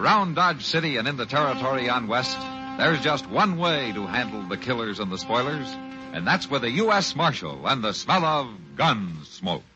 Around Dodge City and in the territory on West, there's just one way to handle the killers and the spoilers, and that's with a U.S. Marshal and the smell of gun smoke.